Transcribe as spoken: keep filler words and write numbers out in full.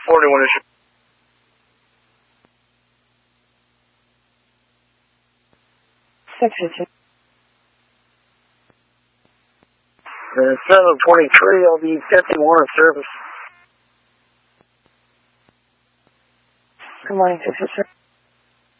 forty-one issue. Section two. Uh, seven twenty-three, I'll be fifty-one in service. Good morning, six six six.